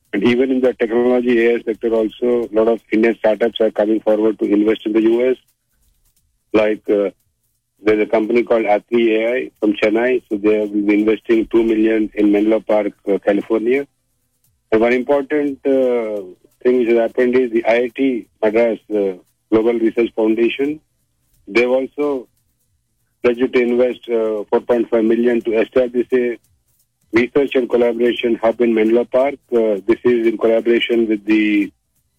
And even in the technology AI sector also, a lot of Indian startups are coming forward to invest in the US. Like there's a company called Atri AI from Chennai. So they will be investing $2 million in Menlo Park, California. And one important thing which has happened is the IIT Madras Global Research Foundation. They've also pledged to invest $4.5 million to establish a research and collaboration hub in Menlo Park. This is in collaboration with the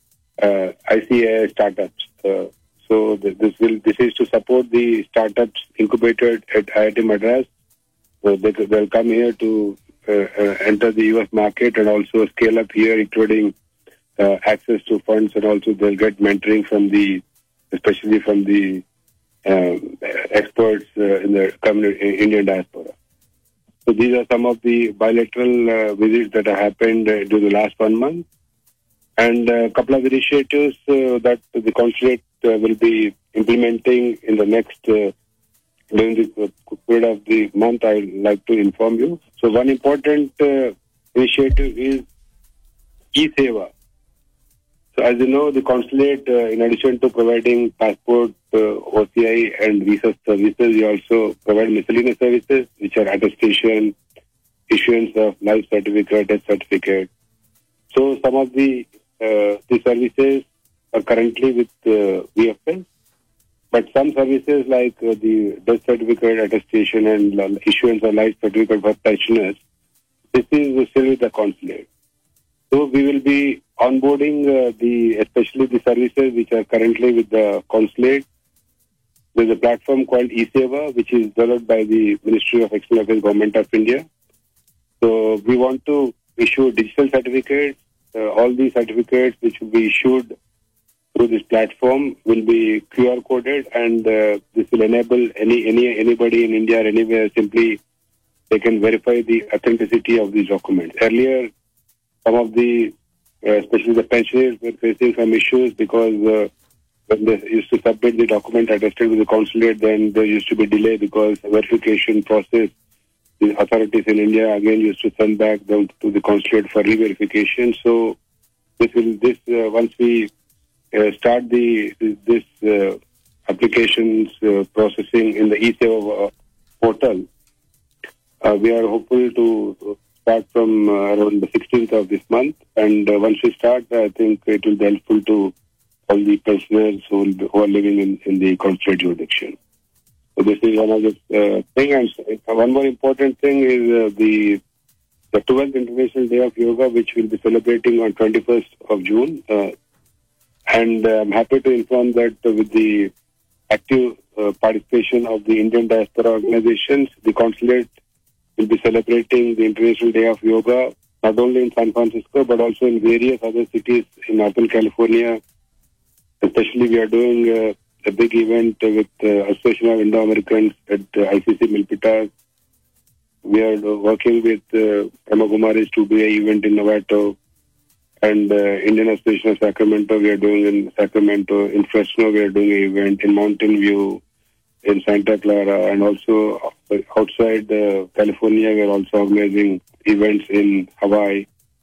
ICAI startups. So this is to support the startups incubated at IIT Madras. They'll come here to enter the US market and also scale up here, including access to funds, and also they'll get mentoring from especially from the experts in the Indian diaspora. So these are some of the bilateral visits that have happened during the last 1 month, and a couple of initiatives that the consulate will be implementing in the next during the period of the month. I would like to inform you. So one important initiative is eSeva. So as you know, the consulate, in addition to providing passport, OCI and visa services, we also provide miscellaneous services, which are attestation, issuance of life certificate, death certificate. So some of the services are currently with VFS, but some services like the death certificate, attestation and issuance of life certificate for pensioners, this is still with the consulate. So we will be onboarding especially the services which are currently with the consulate. There's a platform called eSeva, which is developed by the Ministry of External Affairs, Government of India. So we want to issue digital certificates. All these certificates which will be issued through this platform will be QR coded, and this will enable anybody in India or anywhere, simply they can verify the authenticity of these documents. Earlier, some of the, especially the pensioners, were facing some issues because when they used to submit the document attested with the consulate, then there used to be delay because the verification process, the authorities in India again used to send back them to the consulate for re-verification. So once we start this applications processing in the eSeva portal, we are hopeful to start from around the 16th of this month. And once we start, I think it will be helpful to all the pensioners who are living in the consulate jurisdiction. So this is one of the things. And one more important thing is the 12th International Day of Yoga, which we'll be celebrating on 21st of June. And I'm happy to inform that with the active participation of the Indian diaspora organizations, the consulate will be celebrating the International Day of Yoga, not only in San Francisco, but also in various other cities in Northern California. Especially, we are doing a big event with Association of Indo-Americans at ICC Milpitas. We are working with Brahmakumaris to do an event in Novato, and Indian Association of Sacramento, we are doing in Sacramento. In Fresno, we are doing an event in Mountain View, in Santa Clara, and also outside California, we are also organizing events in Hawaii,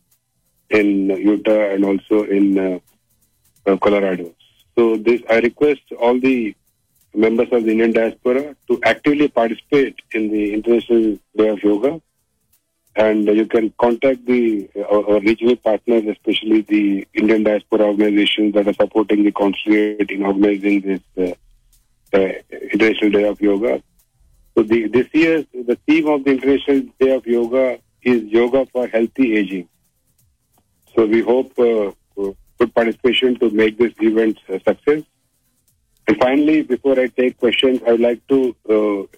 in Utah, and also in Colorado. So I request all the members of the Indian diaspora to actively participate in the International Day of Yoga. And you can contact our regional partners, especially the Indian diaspora organizations that are supporting the consulate in organizing this International Day of Yoga. So this year, the theme of the International Day of Yoga is Yoga for Healthy Aging. So we hope good participation to make this event a success. And finally, before I take questions, I would like to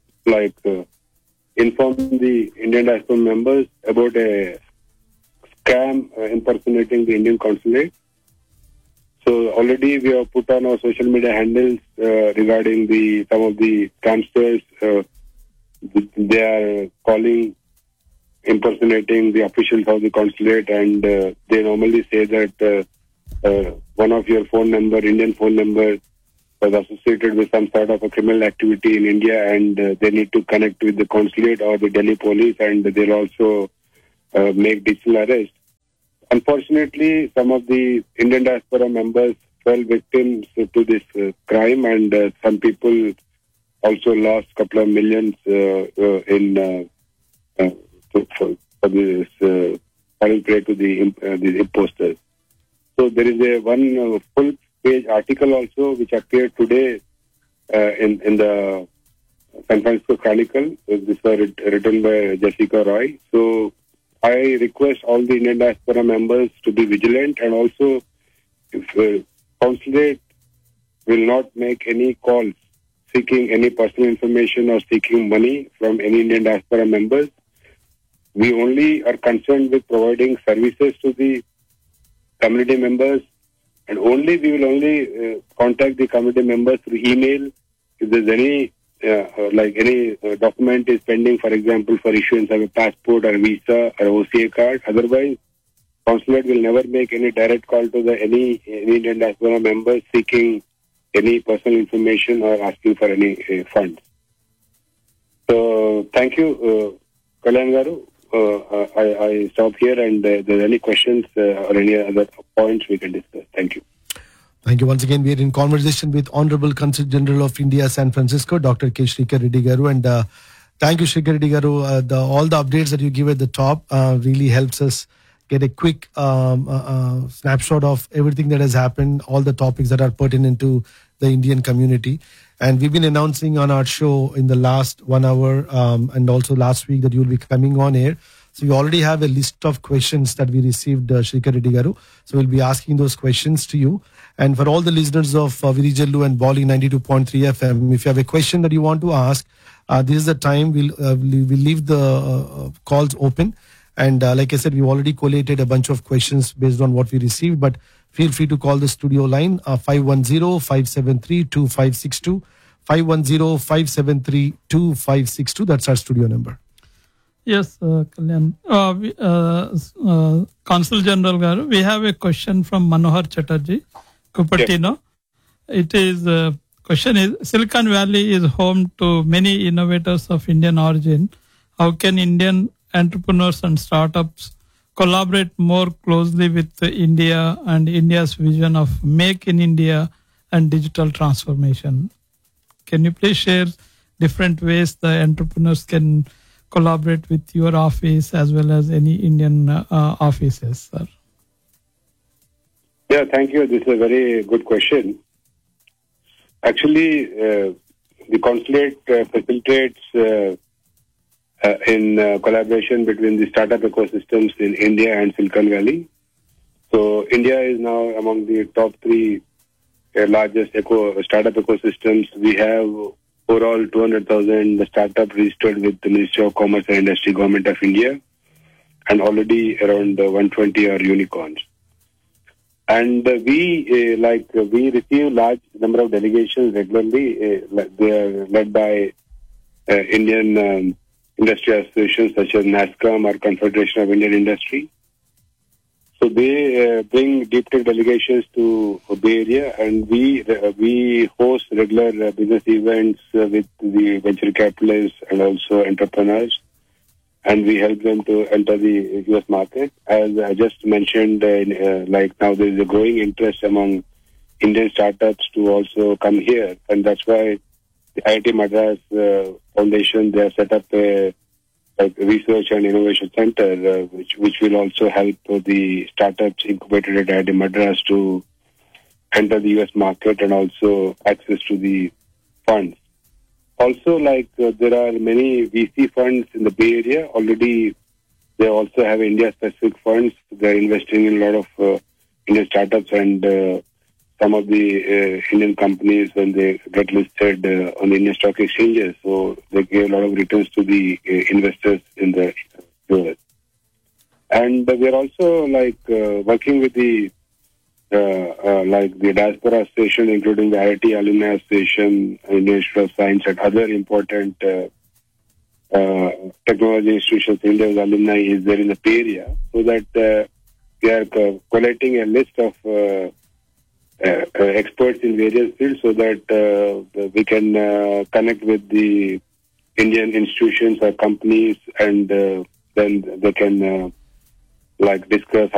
inform the Indian diaspora members about a scam impersonating the Indian consulate. So already we have put on our social media handles regarding some of the scamsters. They are calling, impersonating the officials of the consulate, and they normally say that one of your phone number, Indian phone number, was associated with some sort of a criminal activity in India, and they need to connect with the consulate or the Delhi police, and they'll also make digital arrest. Unfortunately, some of the Indian diaspora members fell victims to this crime, and some people also lost a couple of millions for this falling prey to these imposters. So there is a one full-page article also which appeared today in the San Francisco Chronicle. This was written by Jessica Roy. So I request all the Indian diaspora members to be vigilant, and also if consulate will not make any calls seeking any personal information or seeking money from any Indian diaspora members. We only are concerned with providing services to the community members, and we will only contact the community members through email if there's any any document is pending, for example, for issuance of a passport or visa or OCA card. Otherwise, consulate will never make any direct call to any Indian diaspora members seeking any personal information or asking for any funds. So, thank you, Kalyan Garu. I stop here, and if there are any questions or any other points we can discuss. Thank you. Thank you once again. We are in conversation with Honorable Consul General of India, San Francisco, Dr. K. Srikar Reddy Garu. And thank you, Srikar Reddy Garu. All the updates that you give at the top really helps us get a quick snapshot of everything that has happened, all the topics that are pertinent to the Indian community. And we've been announcing on our show in the last 1 hour and also last week that you will be coming on air. So we already have a list of questions that we received, Srikar Reddy Garu. So we'll be asking those questions to you. And for all the listeners of Virijallu and Bali 92.3 FM, if you have a question that you want to ask, this is the time we'll leave the calls open. And like I said, we've already collated a bunch of questions based on what we received, but feel free to call the studio line 510-573-2562, 510-573-2562. That's our studio number. Yes, Kalyan. Consul General Garu, we have a question from Manohar Chatterjee, Cupertino. Yes. It is, question is, Silicon Valley is home to many innovators of Indian origin. How can Indian entrepreneurs and startups collaborate more closely with India and India's vision of Make in India and digital transformation? Can you please share different ways the entrepreneurs can collaborate with your office as well as any Indian offices, sir? Yeah, thank you. This is a very good question. Actually, the consulate facilitates in collaboration between the startup ecosystems in India and Silicon Valley. So India is now among the top 3 largest startup ecosystems. We have overall 200,000 startups registered with the Ministry of Commerce and Industry, Government of India, and already around 120 are unicorns. And we receive large number of delegations regularly. They are led by Indian industry associations such as NASSCOM or Confederation of Indian Industry. So they bring deep tech delegations to Bay Area, and we host regular business events with the venture capitalists and also entrepreneurs, and we help them to enter the US market. As I just mentioned, now there is a growing interest among Indian startups to also come here, and that's why the IIT Madras Foundation, they have set up a research and innovation center, which will also help the startups incubated at IIT Madras to enter the US market and also access to the funds. Also, there are many VC funds in the Bay Area. Already, they also have India-specific funds. They're investing in a lot of Indian startups, and some of the Indian companies, when they get listed on the Indian stock exchanges, so they give a lot of returns to the investors in the US. And we are also working with the Diaspora Association, including the IIT Alumni Association, Indian Institute of Science, and other important technology institutions. India's alumni is there in the Bay Area, so that we are collating a list of experts in various fields, so that we can connect with the Indian institutions or companies, and then they can discuss